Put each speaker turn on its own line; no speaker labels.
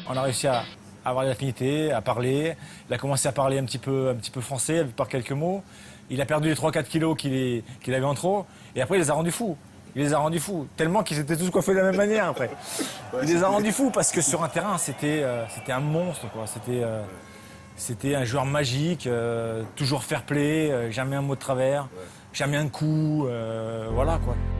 On a réussi à avoir des affinités, à parler. Il a commencé à parler un petit peu français, par quelques mots. Il a perdu les 3-4 kilos qu'il avait en trop. Et après, il les a rendus fous. Il les a rendus fous. Tellement qu'ils étaient tous coiffés de la même manière après. Il les a rendus fous parce que sur un terrain, c'était un monstre, quoi. C'était un joueur magique, toujours fair play, jamais un mot de travers, jamais un coup, voilà quoi.